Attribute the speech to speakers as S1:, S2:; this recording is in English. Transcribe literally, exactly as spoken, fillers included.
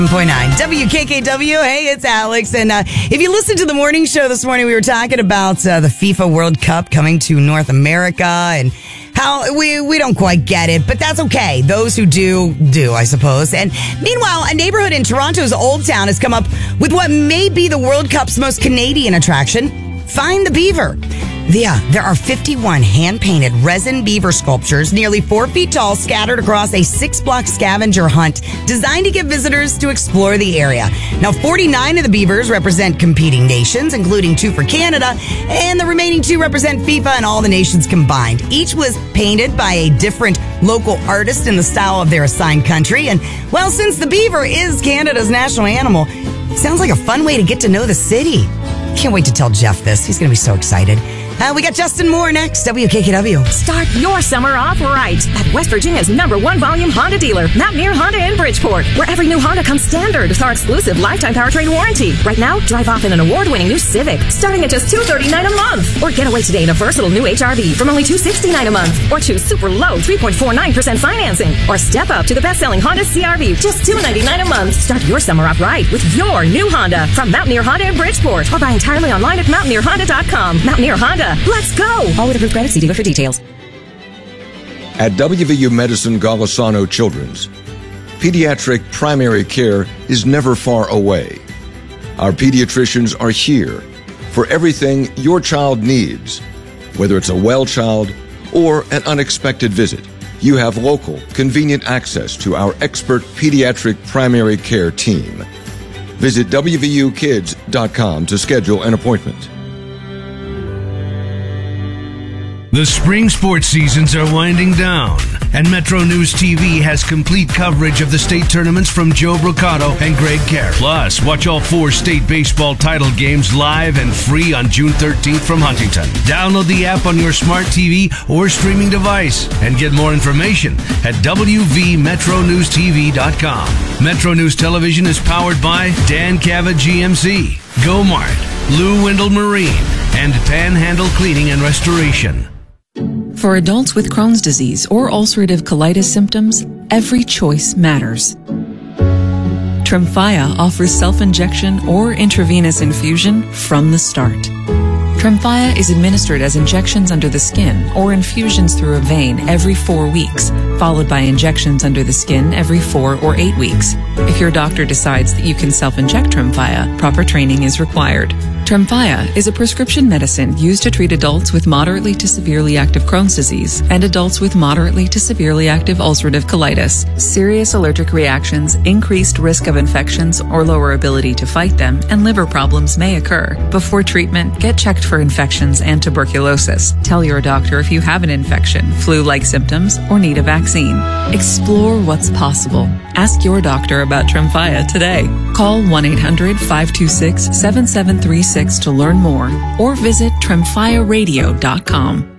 S1: point nine W K K W. Hey, it's Alex. And uh, if you listened to the morning show this morning, we were talking about uh, the FIFA World Cup coming to North America and how we, we don't quite get it, but that's okay. Those who do, do, I suppose. And meanwhile, a neighborhood in Toronto's Old Town has come up with what may be the World Cup's most Canadian attraction, Find the Beaver. Yeah, there are fifty-one hand-painted resin beaver sculptures, nearly four feet tall, scattered across a six-block scavenger hunt designed to get visitors to explore the area. Now, forty-nine of the beavers represent competing nations, including two for Canada, and the remaining two represent FIFA and all the nations combined. Each was painted by a different local artist in the style of their assigned country. And, well, since the beaver is Canada's national animal, it sounds like a fun way to get to know the city. Can't wait to tell Jeff this. He's going to be so excited. Uh, we got Justin Moore next, W K K W.
S2: Start your summer off right at West Virginia's number one volume Honda dealer, Mountaineer Honda in Bridgeport, where every new Honda comes standard with our exclusive lifetime powertrain warranty. Right now, drive off in an award-winning new Civic, starting at just two hundred thirty-nine dollars a month. Or get away today in a versatile new H R V from only two hundred sixty-nine dollars a month. Or choose super low three point four nine percent financing. Or step up to the best-selling Honda C R V, just two hundred ninety-nine dollars a month. Start your summer off right with your new Honda from Mountaineer Honda in Bridgeport. Or buy entirely online at Mountaineer Honda dot com. Mountaineer Honda, let's go! All with approved credit. See dealer for details.
S3: At W V U Medicine Golisano Children's, pediatric primary care is never far away. Our pediatricians are here for everything your child needs. Whether it's a well child or an unexpected visit, you have local, convenient access to our expert pediatric primary care team. Visit W V U kids dot com to schedule an appointment.
S4: The spring sports seasons are winding down, and Metro News T V has complete coverage of the state tournaments from Joe Brocato and Greg Carey. Plus, watch all four state baseball title games live and free on June thirteenth from Huntington. Download the app on your smart T V or streaming device and get more information at W V Metro News T V dot com. Metro News Television is powered by Dan Cavett G M C, Gomart, Lou Wendell Marine, and Panhandle Cleaning and Restoration.
S5: For adults with Crohn's disease or ulcerative colitis symptoms, every choice matters. Tremfya offers self-injection or intravenous infusion from the start. Tremfya is administered as injections under the skin or infusions through a vein every four weeks, followed by injections under the skin every four or eight weeks. If your doctor decides that you can self-inject Tremfya, proper training is required. Tremfya is a prescription medicine used to treat adults with moderately to severely active Crohn's disease and adults with moderately to severely active ulcerative colitis. Serious allergic reactions, increased risk of infections or lower ability to fight them, and liver problems may occur. Before treatment, get checked for infections and tuberculosis. Tell your doctor if you have an infection, flu-like symptoms, or need a vaccine. Explore what's possible. Ask your doctor about Tremfya today. Call one eight hundred five two six seven seven three six to learn more or visit Tremfya Radio dot com.